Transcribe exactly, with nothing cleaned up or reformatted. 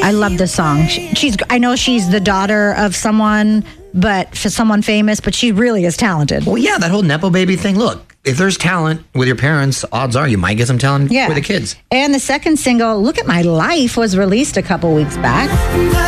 I love this song. She, she's. I know she's the daughter of someone, but for someone famous, but she really is talented. Well, yeah, that whole Nepo baby thing. Look, if there's talent with your parents, odds are you might get some talent Yeah. with the kids. And the second single, Look at My Life, was released a couple weeks back.